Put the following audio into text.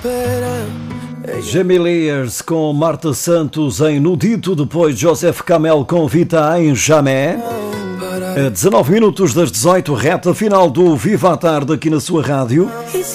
Jamie Lears com Marta Santos em Nudito, depois Joseph Camel com Vita em Jamé. A 19 minutos das 18, reta final do Viva à Tarde aqui na sua rádio.